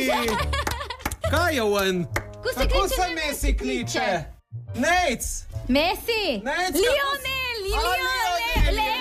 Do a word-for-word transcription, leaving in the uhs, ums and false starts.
Kaj je on? Ko se Kako kliče, se ne Messi kliče? Nec! Messi! Nec, kako se- Lionel! A, Lionel! Lionel, Leo!